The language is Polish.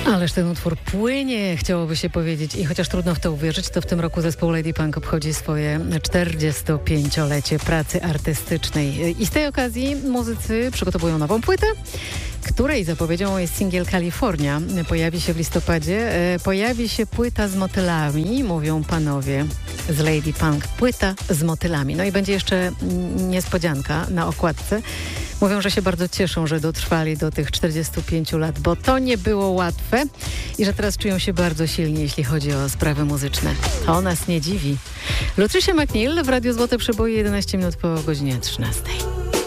Ależ ten utwór płynie, chciałoby się powiedzieć, i chociaż trudno w to uwierzyć, to w tym roku zespół Lady Punk obchodzi swoje 45-lecie pracy artystycznej. I z tej okazji muzycy przygotowują nową płytę, której zapowiedzią jest singiel California. Pojawi się w listopadzie. Pojawi się płyta z motylami, mówią panowie z Lady Punk. Płyta z motylami. No i będzie jeszcze niespodzianka na okładce. Mówią, że się bardzo cieszą, że dotrwali do tych 45 lat, bo to nie było łatwe i że teraz czują się bardzo silni, jeśli chodzi o sprawy muzyczne. To nas nie dziwi. Lutricia McNeil w Radiu Złote Przeboje, 11 minut po godzinie 13.